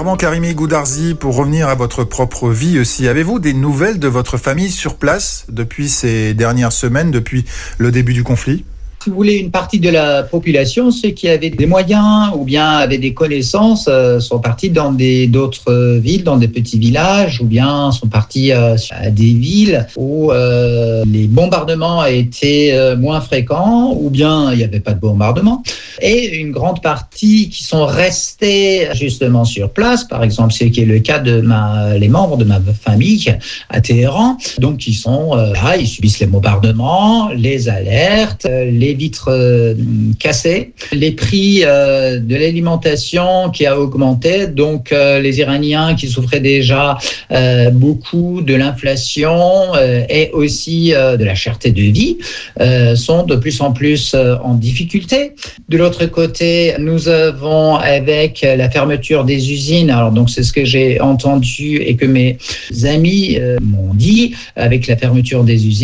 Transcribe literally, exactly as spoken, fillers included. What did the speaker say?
justement, Karimi Goudarzi, pour revenir à votre propre vie aussi, avez-vous des nouvelles de votre famille sur place depuis ces dernières semaines, depuis le début du conflit ? Si vous voulez, une partie de la population, ceux qui avaient des moyens ou bien avaient des connaissances, euh, sont partis dans des, d'autres villes, dans des petits villages, ou bien sont partis euh, à des villes où euh, les bombardements étaient euh, moins fréquents, ou bien il n'y avait pas de bombardement. Et une grande partie qui sont restés justement sur place, par exemple, ce qui est le cas de ma, les membres de ma famille à Téhéran, donc ils sont euh, là, ils subissent les bombardements, les alertes, les vitres euh, cassées, les prix euh, de l'alimentation qui a augmenté, donc euh, les Iraniens qui souffraient déjà euh, beaucoup de l'inflation euh, et aussi euh, de la cherté de vie euh, sont de plus en plus euh, en difficulté. De l'autre côté, nous avons avec la fermeture des usines, alors donc c'est ce que j'ai entendu et que mes amis euh, m'ont dit, avec la fermeture des usines,